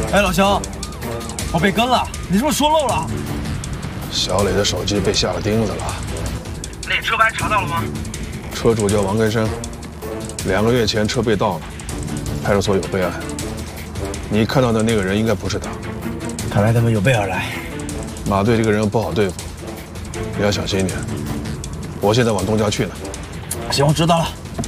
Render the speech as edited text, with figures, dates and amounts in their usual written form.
哎，老肖，我被跟了，你是不是说漏了？ 小磊的手机被下了钉子了。 那车牌查到了吗？ 车主叫王根生，2个月前车被盗了，派出所有备案。你看到的那个人应该不是他。 看来他们有备而来。 马队这个人不好对付，你要小心一点。我现在往东郊去呢。 行，我知道了。